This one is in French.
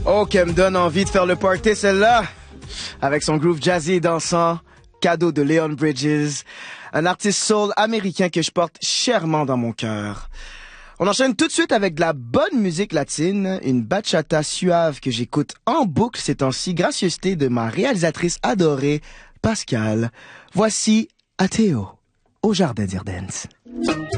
Oh, qu'elle me donne envie de faire le party, celle-là. Avec son groove jazzy et dansant, cadeau de Leon Bridges, un artiste soul américain que je porte chèrement dans mon cœur. On enchaîne tout de suite avec de la bonne musique latine, une bachata suave que j'écoute en boucle ces temps-ci, gracieuseté de ma réalisatrice adorée, Pascal. Voici Ateo, au Jardin d'Irdens.